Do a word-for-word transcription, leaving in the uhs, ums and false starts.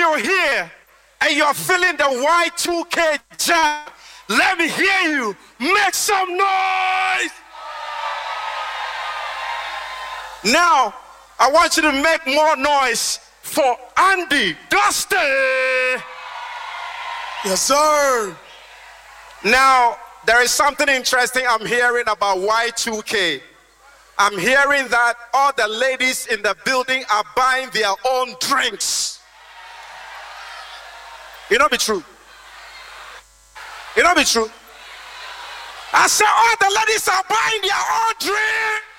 you're here and you're feeling the Y two K jam, let me hear you. Make some noise. Now, I want you to make more noise for Andy Dusty. Yes, sir. Now, there is something interesting I'm hearing about Y two K. I'm hearing that all the ladies in the building are buying their own drinks. It not be true. It not be true. I said all the ladies are buying their own drink.